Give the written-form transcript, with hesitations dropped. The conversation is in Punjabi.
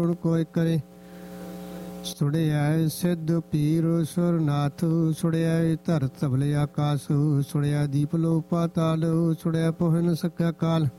ਕੋਈ ਕਰੇ। ਸੁੜਿਆ ਸਿੱਧ ਪੀਰ ਸੁਰਨਾਥ, ਸੁੜਿਆ ਧਰਤ ਤਬਲੇ ਆਕਾਸ, ਸੁੜਿਆ ਦੀਪ ਲੋ ਪਾਤਾਲ, ਸੁੜਿਆ ਪੋਹ ਨ ਸਕਾ ਕਾਲ।